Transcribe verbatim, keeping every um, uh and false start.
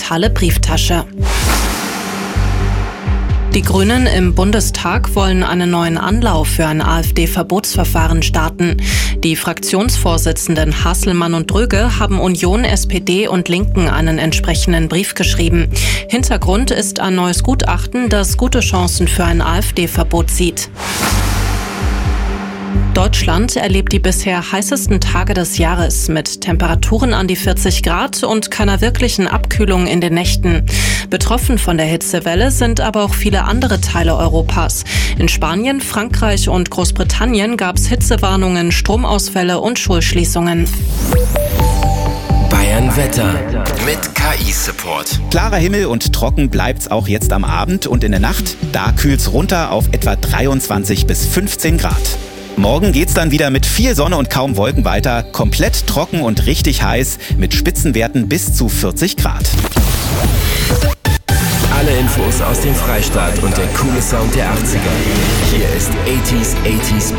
digitale Brieftasche. Die Grünen im Bundestag wollen einen neuen Anlauf für ein AfD-Verbotsverfahren starten. Die Fraktionsvorsitzenden Hasselmann und Dröge haben Union, S P D und Linken einen entsprechenden Brief geschrieben. Hintergrund ist ein neues Gutachten, das gute Chancen für ein AfD-Verbot sieht. Deutschland erlebt die bisher heißesten Tage des Jahres mit Temperaturen an die vierzig Grad und keiner wirklichen Abkühlung in den Nächten. Betroffen von der Hitzewelle sind aber auch viele andere Teile Europas. In Spanien, Frankreich und Großbritannien gab es Hitzewarnungen, Stromausfälle und Schulschließungen. Bayern Wetter mit K I-Support. Klarer Himmel und trocken bleibt's auch jetzt am Abend und in der Nacht. Da kühlt's runter auf etwa dreiundzwanzig bis fünfzehn Grad. Morgen geht's dann wieder mit viel Sonne und kaum Wolken weiter. Komplett trocken und richtig heiß mit Spitzenwerten bis zu vierzig Grad. Alle Infos aus dem Freistaat und der coole Sound der achtziger. Hier ist achtziger, achtziger